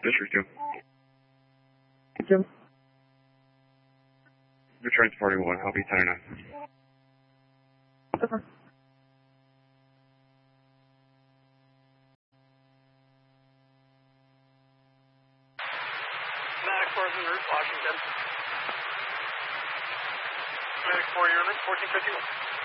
District 2. Jim. You're transporting 1, I'll be 10 or 9. Okay. Medic 4 is en route, Washington. Medic 4, you're en route, 1451.